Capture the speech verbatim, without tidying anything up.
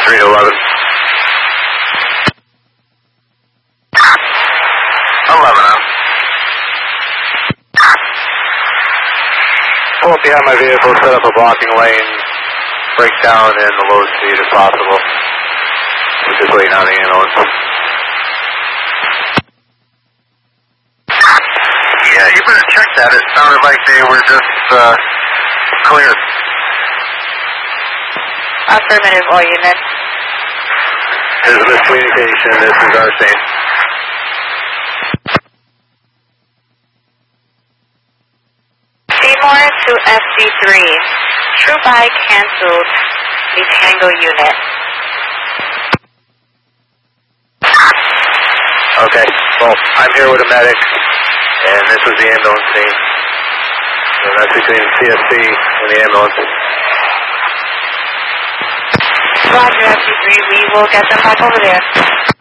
three to eleven. eleven on. Pull up behind my vehicle, set up a blocking lane, break down in the low speed if possible. We're just waiting on the ambulance. Yeah, you better check that. It sounded like they were just uh, clear. Affirmative, all units. There's a miscommunication. This is our scene. Seymour to F D three. True by canceled. The Tango unit. Okay, well, I'm here with a medic, and this was the ambulance scene. So that's between C S C and the ambulance. Roger, F D three, we will get them back over there.